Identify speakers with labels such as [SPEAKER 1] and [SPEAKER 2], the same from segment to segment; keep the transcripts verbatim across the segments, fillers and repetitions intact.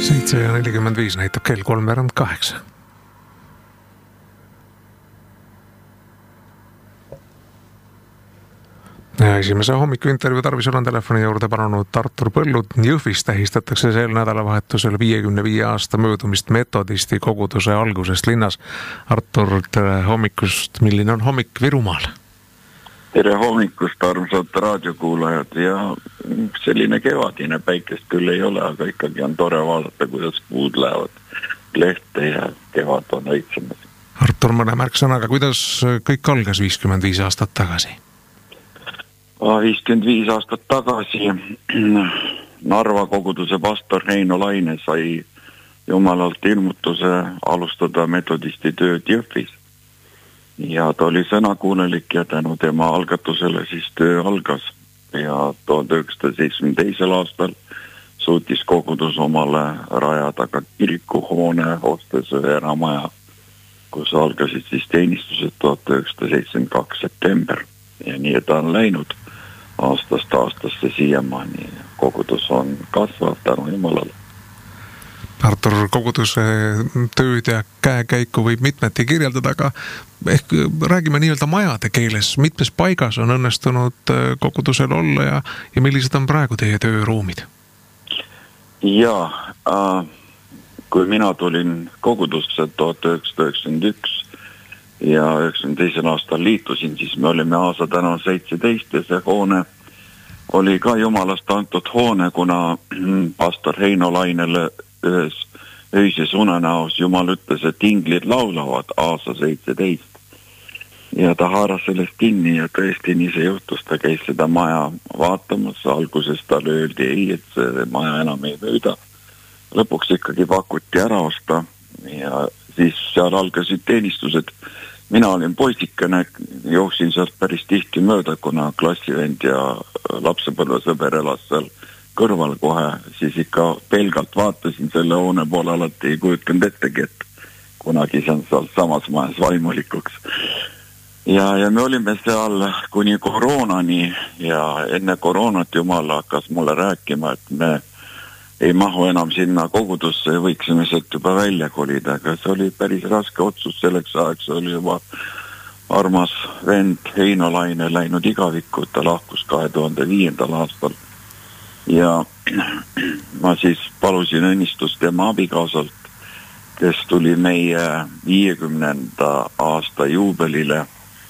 [SPEAKER 1] seitse ja nelikümmend viis näitab kell kolmveerand kaheksa. Ja esimese hommiku intervjuu tarvis olen telefoni juurde palunud Artur Põllud. Jõhvis tähistatakse sel nädalavahetusel viiekümne viie aasta möödumist metodisti koguduse algusest linnas. Artur, tere hommikust. Milline on hommik Virumaal?
[SPEAKER 2] Tere hommikust, armsad raadiokuulajad. Ja selline kevadine, päikest küll ei ole, aga ikkagi on tore vaadata, kuidas puud lähevad lehte ja kevad on õitsemas.
[SPEAKER 1] Artur, mõne märksõnaga, kuidas kõik algas viiskümmend viis aastat tagasi?
[SPEAKER 2] viiskümmend viis aastat tagasi Narva koguduse pastor Heino Laine sai jumalalt ilmutuse alustada metodisti tööd Jõhvis. Ja ta oli sõnakuunelik ja tänu tema algatusele siis töö algas. Ja tuhande üheksasaja seitsmekümne teisel aastal suutis kogudus omale rajada ka kirikuhoone, ostes ühe eramaja, kus algasid siis teenistused tuhande üheksasada seitsekümmend kaks september. Ja nii ta on läinud aastast aastasse siiamaani. Kogudus on kasvav tänu Jumalale.
[SPEAKER 1] Artur, koguduse tööd ja käekäiku võib mitmeti kirjeldada, aga ehk räägime nii-öelda majade keeles. Mitmes paigas on õnnestunud kogudusel olla ja, ja millised on praegu teie tööruumid?
[SPEAKER 2] Ja, äh, kui mina tulin kogudusse tuhande üheksasada üheksakümmend üks ja üheksakümne teisel aastal liitusin, siis me olime Aasa tänav seitseteist ja see hoone oli ka Jumalast antud hoone, kuna pastor Heino Lainele ühes öises unenäos Jumal ütles, et inglid laulavad Aasa seitseteist. Ja ta haaras sellest kinni ja tõesti nii see juhtus, ta käis seda maja vaatamas, alguses tal öeldi ei, et see maja enam ei mööda. Lõpuks ikkagi pakuti ära osta ja siis seal algasid teenistused. Mina olin poisikene, jooksin sealt päris tihti mööda, kuna klassivend ja lapsepõlvesõber elas seal kõrval kohe, siis ikka pelgalt vaatasin selle hoone poole, alati ei kujutanud ettegi, et kunagi see on seal samas majas vaimulikuks. Ja, ja me olime seal kuni koroonani ja enne koroonat Jumal hakkas mulle rääkima, et me ei mahu enam sinna kogudusse ja võiksime sealt juba välja kolida, aga see oli päris raske otsus selleks ajaks, oli juba armas vend Heino Laine läinud igavikku, ta lahkus kahe tuhande viiendal aastal ja ma siis palusin õnnistust tema abikaasalt, kes tuli meie viiekümnenda aasta juubelile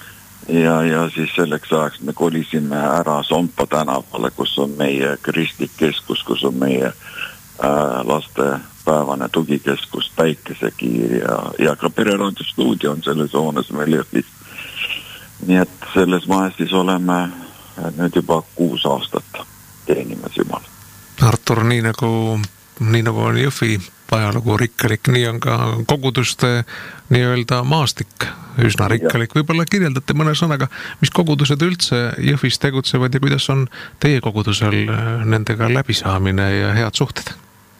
[SPEAKER 2] ja, ja siis selleks ajaks me kolisime ära Sompa tänavale, kus on meie kristlik keskus, kus on meie äh, lastepäevane tugikeskus Päikesekiir ja, ja ka Pereraadio stuudio on selles hoones meil Jõhvis. Nii et selles majas siis oleme nüüd juba kuus aastat teenimas Jumal.
[SPEAKER 1] Artur, nii nagu, nii nagu on Jõhvi ajalugu rikkalik, nii on ka koguduste nii-öelda maastik üsna rikkalik. Võib-olla kirjeldate mõne sõnaga, mis kogudused üldse Jõhvis tegutsevad ja kuidas on teie kogudusel nendega läbisaamine ja head suhted?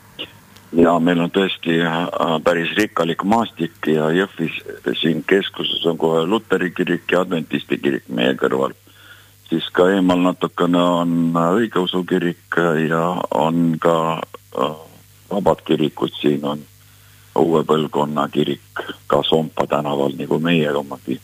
[SPEAKER 2] Ja meil on tõesti päris rikkalik maastik ja Jõhvis siin keskuses on kohe Luteri kirik ja Adventisti kirik meie kõrval. Siis ka eemal natukene on õigeusu kirik ja on ka vabad kirikud, siin on uue põlvkonna kirik ka Sompa tänaval nagu meie omagi.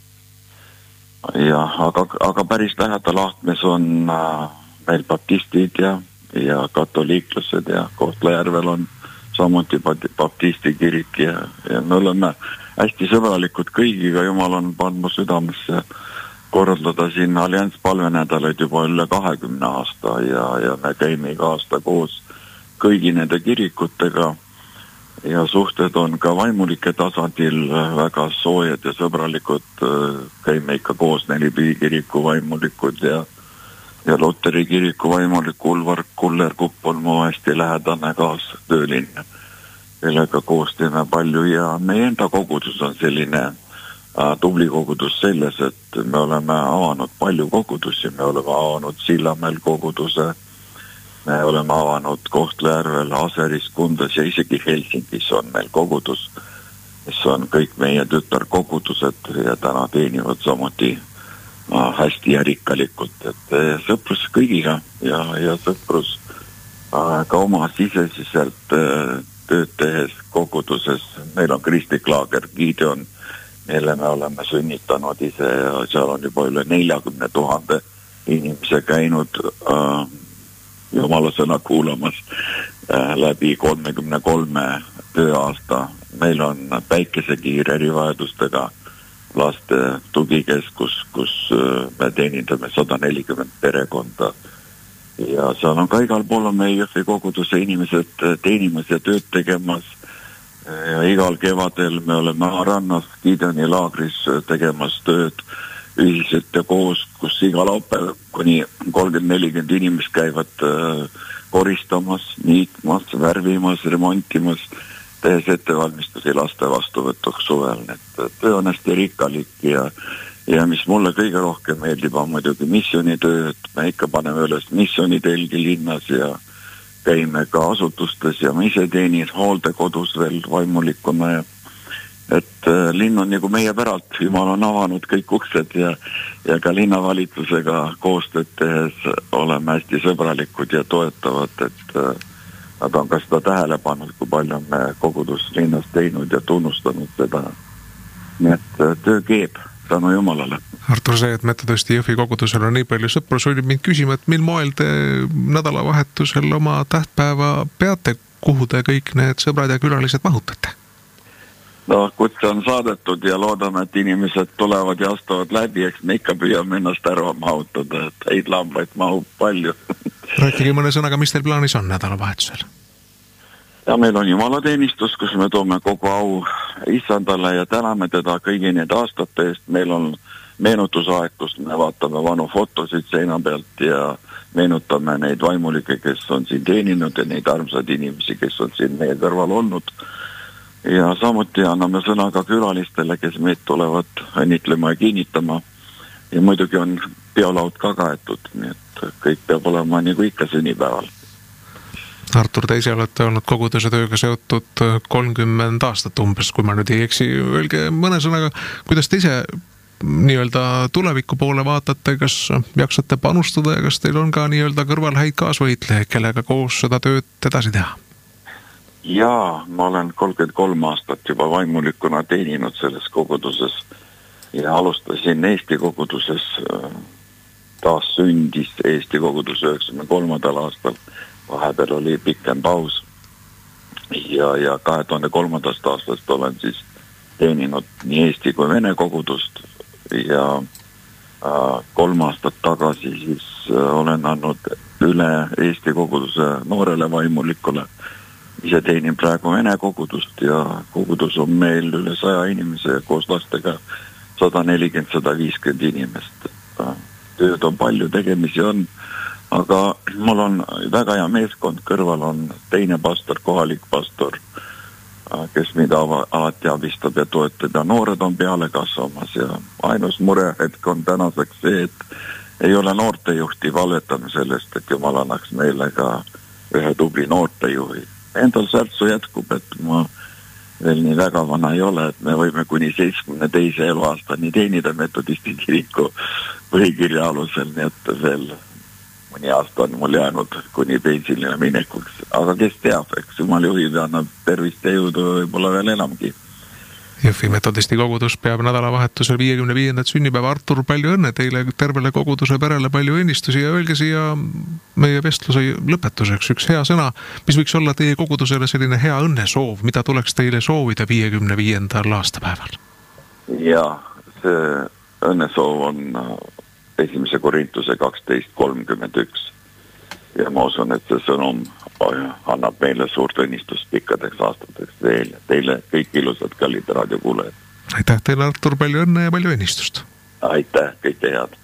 [SPEAKER 2] Ja, aga, aga päris lähedal Ahtmes on äh, meil baptistid ja, ja katoliiklased ja Kohtla-Järvel on samuti baptisti kirik ja, ja me oleme hästi sõbralikud kõigiga. Jumal on pandud südamesse korraldada siin Allianz palvenädalaid juba üle kahekümne aasta ja, ja me käime iga aasta koos kõigi nende kirikutega ja suhted on ka vaimulike tasandil väga soojad ja sõbralikud. Käime ikka koos Nelipühi kiriku vaimulikud ja, ja Luteri kiriku vaimulik Ulvar Kuller Kupp on mu hästi lähedane kaastöölinn, kellega koos teeme palju ja meie enda kogudus on selline äh, tubli kogudus selles, et me oleme avanud palju kogudusi, me oleme avanud Sillamäel koguduse, me oleme avanud Kohtla-Järvel, Aseris, Kundas ja isegi Helsingis on meil kogudus, mis on kõik meie tütarkogudused ja täna teenivad samuti äh, hästi ja rikkalikult. Et äh, sõprus kõigiga ja, ja sõprus äh, ka oma sisesiselt äh, tööd tehes koguduses. Meil on kristlik laager Gideon, mille me oleme sünnitanud ise ja seal on juba üle neljakümne tuhande inimese käinud äh, Jumala sõna kuulamas äh, läbi kolmekümne kolme tööaasta. Meil on päikesekiire erivajadustega laste tugikeskus, kus äh, me teenindame sada nelikümmend perekonda. Ja seal on ka igal pool on meie Jõhvi koguduse inimesed teenimas ja tööd tegemas. Ja igal kevadel me oleme rannas Gideoni laagris tegemas tööd ühiselt ja koos, kus iga laupäev kuni kolmkümmend nelikümmend inimest käivad koristamas, niitmas, värvimas, remontimas, tehes ettevalmistusi laste vastuvõtuks suvel. Et töö on hästi rikkalik ja Ja mis mulle kõige rohkem meeldib on muidugi missioonitööd. Me ikka paneme üles missioonitelgi linnas ja käime ka asutustes ja ma ise teenin hooldekodus veel vaimulikuna. Ja et äh, linn on nagu meie päralt. Jumal on avanud kõik uksed ja, ja ka linnavalitsusega koostööd tehes oleme hästi sõbralikud ja toetavad, et äh, nad on ka seda tähele pannud, kui palju on me kogudus linnas teinud ja tunnustanud seda. Nii et äh, töö keeb. Tänu Jumalale.
[SPEAKER 1] Artur, see, et metodesti Jõhvi kogudusel on nii palju sõpru, sunnib mind küsima, et mil moel te nädalavahetusel oma tähtpäeva peate, kuhu te kõik need sõbrad ja külalised mahutate?
[SPEAKER 2] No, kutse on saadetud ja loodame, et inimesed tulevad ja astuvad läbi, eks me ikka püüame ennast ära mahutada, et häid lambaid mahub palju.
[SPEAKER 1] Rääkige mõne sõnaga, mis teil plaanis on nädalavahetusel?
[SPEAKER 2] Ja meil on jumalateenistus, kus me toome kogu au issandale ja täname teda kõigi need aastate eest. Meil on meenutusaeg, kus me vaatame vanu fotosid seina pealt ja meenutame neid vaimulikke, kes on siin teeninud ja neid armsad inimesi, kes on siin meie kõrval olnud. Ja samuti anname sõna ka külalistele, kes meid tulevad õnnitlema ja kinnitama. Ja muidugi on peolaud ka kaetud, nii et kõik peab olema nagu ikka sünnipäeval.
[SPEAKER 1] Artur, te ise olete olnud koguduse tööga seotud kolmkümmend aastat umbes, kui ma nüüd ei eksi. Öelge mõne sõnaga, kuidas te ise nii-öelda tuleviku poole vaatate, kas jaksate panustada ja kas teil on ka nii-öelda kõrval häid kaasvõitleja, kellega koos seda tööd edasi teha?
[SPEAKER 2] Jaa, ma olen kolmkümmend kolm aastat juba vaimulikuna teeninud selles koguduses ja alustasin Eesti koguduses, taas sündis Eesti kogudus üheksakümne kolmandal aastal. Vahepeal oli pikem paus ja, ja kahe tuhande kolmandast aastast olen siis teeninud nii Eesti kui Vene kogudust ja äh, kolm aastat tagasi siis äh, olen andnud üle Eesti koguduse noorele vaimulikule. Ise teenin praegu Vene kogudust ja kogudus on meil üle saja inimese ja koos lastega sada nelikümmend, sada viiskümmend inimest. Tööd on palju, tegemisi on. Aga mul on väga hea meeskond, kõrval on teine pastor, kohalik pastor, kes mida alati abistab ja toetab ja noored on peale kasvamas ja ainus murehetk on tänaseks see, et ei ole noortejuhti, valvetame sellest, et Jumal annaks meile ka ühe tubli noortejuhi. Endal särtsu jätkub, et ma veel nii väga vana ei ole, et me võime kuni seitsmekümne teise eluaastani teenida metodisti kiriku põhikirja alusel, nii et veel mõni aasta on mul jäänud kuni pensionile minekuks. Aga kes teab, eks Jumal juhib ja annab tervist ja jõudu võib-olla veel enamgi.
[SPEAKER 1] Jõhvi metodisti kogudus peab nädalavahetusel viiekümne viiendat sünnipäeva. Artur, palju õnne teile, tervele koguduse perele, palju õnnistusi ja öelge siia meie vestluse lõpetuseks üks hea sõna, mis võiks olla teie kogudusele selline hea õnnesoov, mida tuleks teile soovida viiekümne viiendal aastapäeval?
[SPEAKER 2] Ja see õnnesoov on esimese Korintuse kaksteist kolmkümmend üks ja ma usun, et see sõnum annab meile suurt õnnistust pikkadeks aastateks veel. Teile kõik ilusad kallid raadiokuulajad.
[SPEAKER 1] Aitäh teile, Artur, palju õnne ja palju õnnistust.
[SPEAKER 2] Aitäh, kõike head.